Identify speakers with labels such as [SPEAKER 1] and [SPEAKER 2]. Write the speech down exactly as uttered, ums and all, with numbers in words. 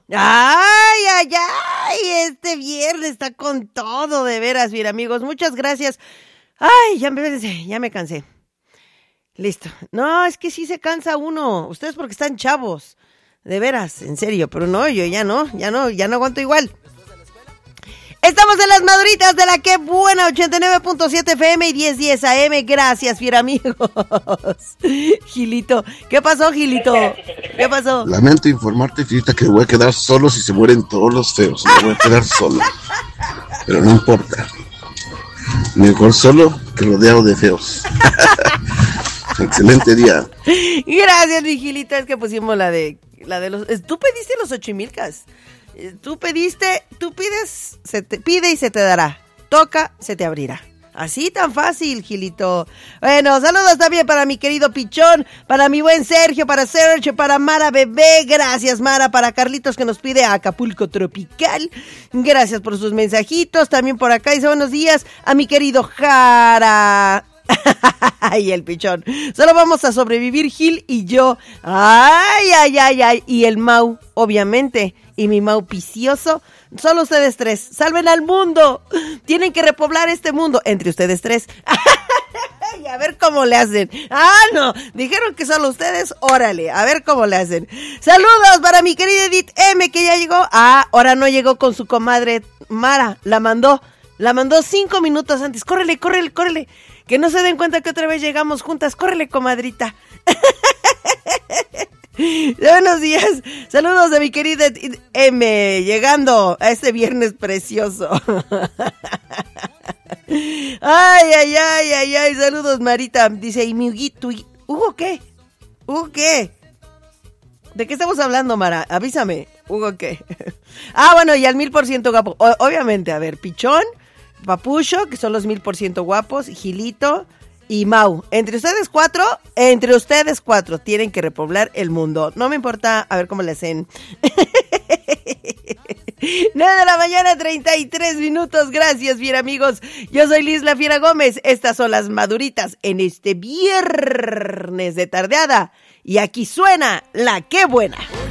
[SPEAKER 1] Ay, ay, ay, este viernes está con todo, de veras, bien amigos, muchas gracias. Ay, ya me, ya me cansé. Listo. No, es que sí se cansa uno. Ustedes porque están chavos. De veras, en serio. Pero no, yo ya no, ya no, ya no aguanto igual. Estamos en las maduritas de la que buena, ochenta y nueve punto siete F M y diez diez A M. Gracias, fiera amigos. Gilito. ¿Qué pasó, Gilito? ¿Qué pasó?
[SPEAKER 2] Lamento informarte, Filita, que voy a quedar solo si se mueren todos los feos. Me voy a quedar solo. Pero no importa. Mejor solo que rodeado de feos. Excelente día.
[SPEAKER 1] Gracias, mi Gilito. Es que pusimos la de la de los. Tú pediste los ochimilcas. Tú pediste, tú pides, se te pide y se te dará. Toca, se te abrirá. Así tan fácil, Gilito. Bueno, saludos también para mi querido Pichón, para mi buen Sergio, para Sergio, para Mara Bebé. Gracias, Mara. Para Carlitos, que nos pide Acapulco Tropical. Gracias por sus mensajitos. También por acá dice buenos días a mi querido Jara. Ay, el Pichón. Solo vamos a sobrevivir Gil y yo. Ay, ay, ay, ay. Y el Mau, obviamente. Y mi Mau Picioso. Solo ustedes tres. Salven al mundo. Tienen que repoblar este mundo. Entre ustedes tres. Y a ver cómo le hacen. Ah, no. Dijeron que solo ustedes. Órale. A ver cómo le hacen. Saludos para mi querida Edith M, que ya llegó. Ah, ahora no llegó con su comadre Mara. La mandó. La mandó cinco minutos antes. Córrele, córrele, córrele. Que no se den cuenta que otra vez llegamos juntas. Córrele, comadrita. Buenos días. Saludos de mi querida M. Llegando a este viernes precioso. Ay, ay, ay, ay, ay. Saludos, Marita. Dice, ¿y mi Huguito? ¿Hugo qué? ¿Hugo qué? ¿De qué estamos hablando, Mara? Avísame. ¿Hugo qué? Ah, bueno, y al mil por ciento guapo. O- obviamente, a ver, Pichón, Papucho, que son los mil por ciento guapos, Gilito y Mau. Entre ustedes cuatro, entre ustedes cuatro, tienen que repoblar el mundo. No me importa, a ver cómo le hacen. nueve de la mañana, treinta y tres minutos. Gracias, fiera amigos. Yo soy Liz La Fiera Gómez. Estas son las maduritas en este viernes de tardeada. Y aquí suena la que buena.